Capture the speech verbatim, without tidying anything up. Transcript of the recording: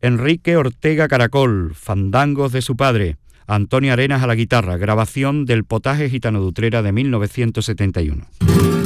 Enrique Ortega Caracol, Fandangos de su padre. Antonio Arenas a la guitarra, grabación del Potaje Gitano de Utrera de mil novecientos setenta y uno.